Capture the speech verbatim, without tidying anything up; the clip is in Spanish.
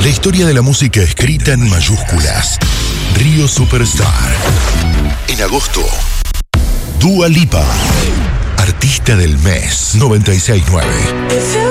La historia de la música escrita en mayúsculas. Río Superstar. En agosto, Dua Lipa, artista del mes. noventa y seis nueve.